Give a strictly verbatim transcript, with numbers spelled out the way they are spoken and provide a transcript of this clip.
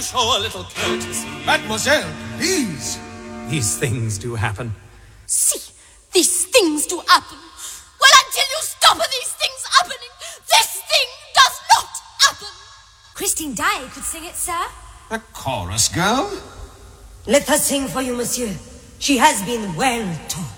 show a little courtesy. Mademoiselle, please. These things do happen. See, these things do happen. Well, until you stop these things happening, this thing does not happen. Christine Daae could sing it, sir. A chorus girl? Let her sing for you, monsieur. She has been well taught.